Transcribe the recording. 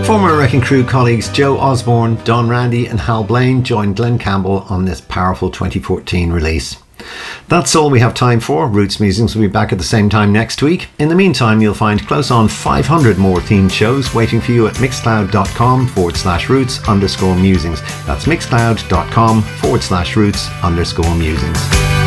Former Wrecking Crew colleagues Joe Osborne, Don Randy and Hal Blaine joined Glenn Campbell on this powerful 2014 release. That's all we have time for. Roots Musings will be back at the same time next week. In the meantime, you'll find close on 500 more themed shows waiting for you at mixcloud.com/roots_musings. That's mixcloud.com/roots_musings.